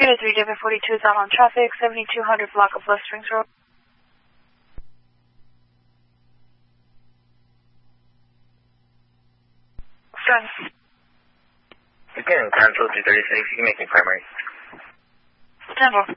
Unit 3, David 42 is out on traffic, 7200 block of West Springs Road. Done. Again, Control 236, you can make me primary. 10-4.